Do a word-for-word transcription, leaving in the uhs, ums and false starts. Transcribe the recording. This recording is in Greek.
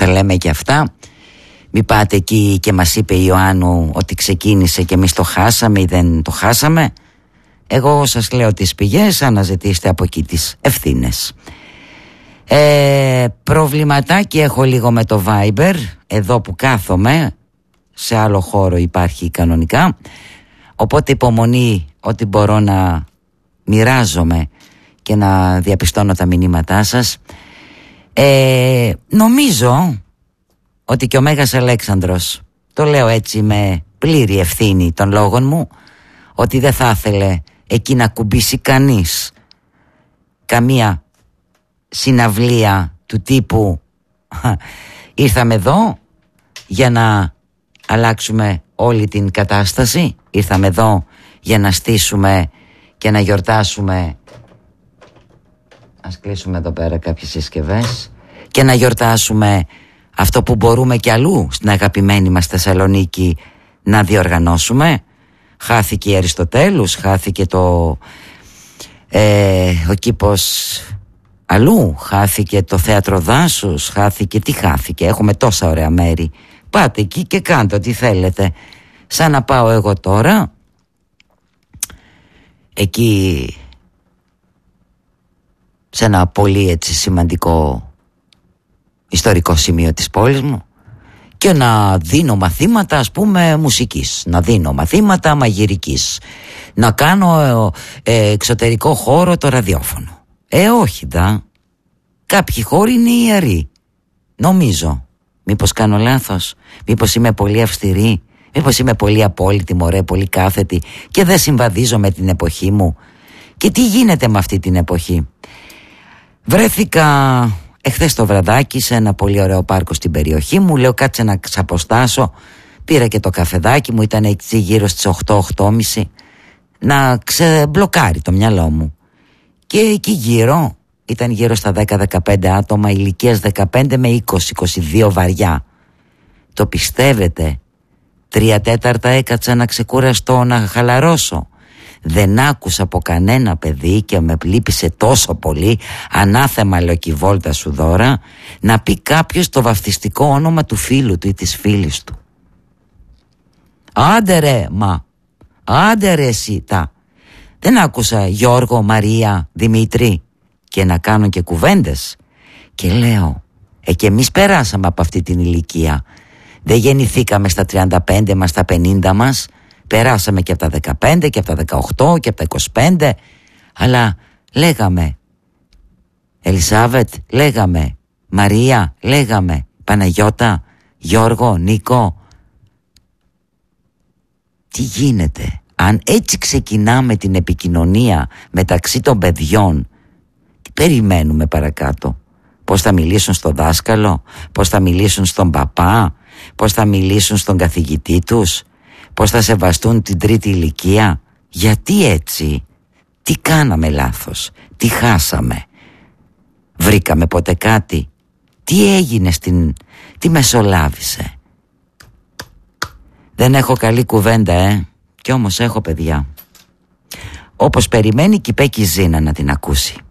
τα λέμε και αυτά. Μην πάτε εκεί και μας είπε η Ιωάννου ότι ξεκίνησε και εμείς το χάσαμε ή δεν το χάσαμε. Εγώ σας λέω τις πηγές, αναζητήστε από εκεί τις ευθύνες. Ε, προβληματάκι έχω λίγο με το Viber, εδώ που κάθομαι, σε άλλο χώρο υπάρχει κανονικά. Οπότε υπομονή ότι μπορώ να μοιράζομαι και να διαπιστώνω τα μηνύματά σας. Ε, νομίζω ότι και ο Μέγας Αλέξανδρος, το λέω έτσι με πλήρη ευθύνη των λόγων μου, ότι δεν θα ήθελε εκεί να κουμπίσει κανείς καμία συναυλία του τύπου ήρθαμε εδώ για να αλλάξουμε όλη την κατάσταση, ήρθαμε εδώ για να στήσουμε και να γιορτάσουμε. Ας κλείσουμε εδώ πέρα κάποιες συσκευές και να γιορτάσουμε αυτό που μπορούμε κι αλλού στην αγαπημένη μας Θεσσαλονίκη να διοργανώσουμε. Χάθηκε η Αριστοτέλους, χάθηκε το ε, ο κήπος αλλού, χάθηκε το θέατρο Δάσους, χάθηκε, τι χάθηκε, έχουμε τόσα ωραία μέρη. Πάτε εκεί και κάντε ό,τι θέλετε. Σαν να πάω εγώ τώρα εκεί σε ένα πολύ έτσι σημαντικό ιστορικό σημείο της πόλης μου και να δίνω μαθήματα, ας πούμε, μουσικής, να δίνω μαθήματα μαγειρικής, να κάνω ε, εξωτερικό χώρο το ραδιόφωνο. Ε όχι δα, κάποιοι χώροι είναι ιεροί, νομίζω. Μήπως κάνω λάθος, μήπως είμαι πολύ αυστηρή, μήπως είμαι πολύ απόλυτη μωρέ, πολύ κάθετη και δεν συμβαδίζω με την εποχή μου. Και τι γίνεται με αυτή την εποχή? Βρέθηκα εχθές το βραδάκι σε ένα πολύ ωραίο πάρκο στην περιοχή μου. Λέω κάτσε να ξαποστάσω. Πήρα και το καφεδάκι μου, ήταν έτσι γύρω στις οκτώ οκτώ και μισή, να ξεμπλοκάρει το μυαλό μου. Και εκεί γύρω ήταν γύρω στα δέκα δεκαπέντε άτομα ηλικίας δεκαπέντε με είκοσι είκοσι δύο βαριά. Το πιστεύετε? Τρία τέταρτα έκατσα να ξεκουραστώ, να χαλαρώσω. Δεν άκουσα από κανένα παιδί και με πλήπησε τόσο πολύ, ανάθεμα λοκιβόλτα σου δώρα, να πει κάποιος το βαφτιστικό όνομα του φίλου του ή της φίλης του. Άντε ρε μα, άντε ρε εσύ τα. Δεν άκουσα Γιώργο, Μαρία, Δημήτρη και να κάνουν και κουβέντες. Και λέω, ε και εμείς περάσαμε από αυτή την ηλικία. Δεν γεννηθήκαμε στα τριάντα πέντε μας, στα πενήντα μας. Περάσαμε και από τα δεκαπέντε και από τα δεκαοκτώ και από τα είκοσι πέντε. Αλλά λέγαμε Ελισάβετ, λέγαμε Μαρία, λέγαμε Παναγιώτα, Γιώργο, Νίκο. Τι γίνεται? Αν έτσι ξεκινάμε την επικοινωνία μεταξύ των παιδιών, τι περιμένουμε παρακάτω? Πώς θα μιλήσουν στον δάσκαλο, πώς θα μιλήσουν στον παπά, πώς θα μιλήσουν στον καθηγητή τους, πώς θα σεβαστούν την τρίτη ηλικία? Γιατί έτσι? Τι κάναμε λάθος? Τι χάσαμε? Βρήκαμε ποτέ κάτι? Τι έγινε στην... Τι μεσολάβησε? Δεν έχω καλή κουβέντα, ε. Κι όμως έχω παιδιά. Όπως περιμένει και η Πέκη Ζήνα να την ακούσει.